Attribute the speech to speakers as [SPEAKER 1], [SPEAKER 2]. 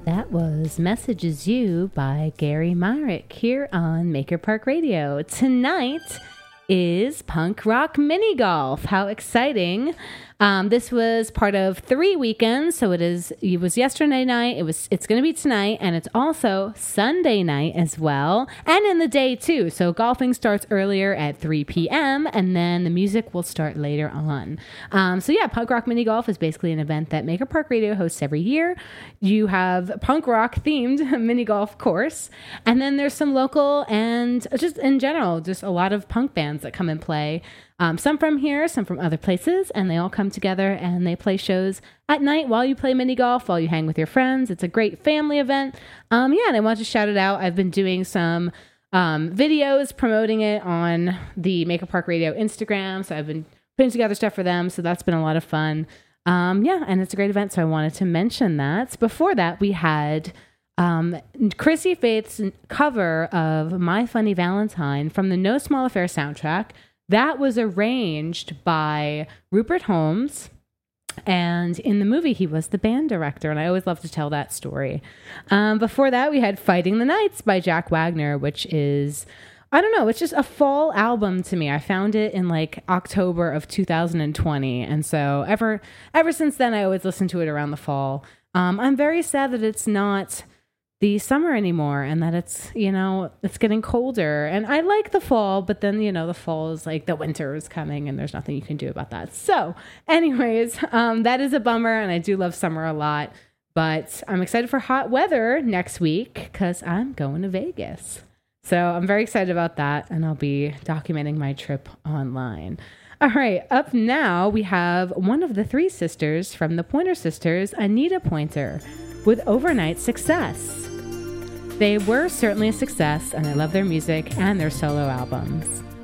[SPEAKER 1] That was Message Is You by Gary Myrick here on Maker Park Radio. Tonight is Punk Rock Mini Golf. How exciting. This was part of 3 weekends, so it was yesterday night, it's going to be tonight, and it's also Sunday night as well, and in the day too. So golfing starts earlier at 3 p.m., and then the music will start later on. Punk Rock Mini Golf is basically an event that Maker Park Radio hosts every year. You have punk rock themed mini golf course, and then there's some local and just in general, just a lot of punk bands that come and play. Some from here, some from other places, and they all come together and they play shows at night while you play mini golf, while you hang with your friends. It's a great family event. And I want to shout it out. I've been doing some videos promoting it on the Maker Park Radio Instagram. So I've been putting together stuff for them. So that's been a lot of fun. And it's a great event. So I wanted to mention that. Before that, we had Chrissy Faith's cover of My Funny Valentine from the No Small Affair soundtrack. That was arranged by Rupert Holmes, and in the movie, he was the band director, and I always love to tell that story. Before that, we had Fighting the Nights by Jack Wagner, which is, I don't know, it's just a fall album to me. I found it in like October of 2020, and so ever since then, I always listen to it around the fall. I'm very sad that it's not the summer anymore, and that it's getting colder, and I like the fall, but then the fall is like the winter is coming and there's nothing you can do about that. So anyways, that is a bummer, and I do love summer a lot, but I'm excited for hot weather next week because I'm going to Vegas. So I'm very excited about that, and I'll be documenting my trip online. All right, up now we have one of the 3 sisters from the Pointer Sisters, Anita Pointer, with Overnight Success. They were certainly a success, and I love their music and their solo albums.